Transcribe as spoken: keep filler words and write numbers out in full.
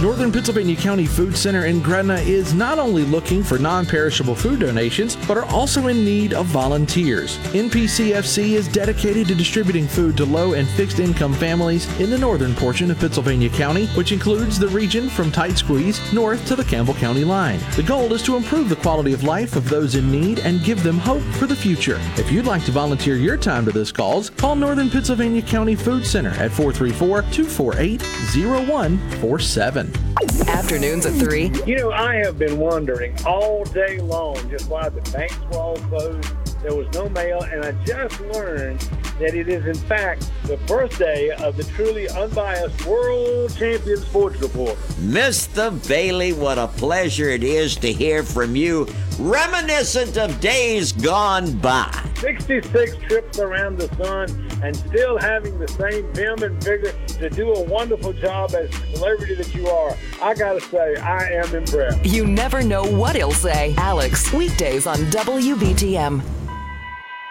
Northern Pennsylvania County Food Center in Gretna is not only looking for non-perishable food donations, but are also in need of volunteers. N P C F C is dedicated to distributing food to low and fixed income families in the northern portion of Pennsylvania County, which includes the region from Tight Squeeze north to the Campbell County line. The goal is to improve the quality of life of those in need and give them hope for the future. If you'd like to volunteer your time to this cause, call Northern Pennsylvania County Food Center at four three four, two four eight, zero one four seven. Afternoons at three. You know, I have been wondering all day long just why the banks were all closed. There was no mail, and I just learned that it is, in fact, the birthday of the truly unbiased world champion sports reporter. Mister Bailey, what a pleasure it is to hear from you, reminiscent of days gone by. sixty-six trips around the sun and still having the same vim and vigor to do a wonderful job as the celebrity that you are. I gotta say, I am impressed. You never know what he'll say. Alex, weekdays on W B T M.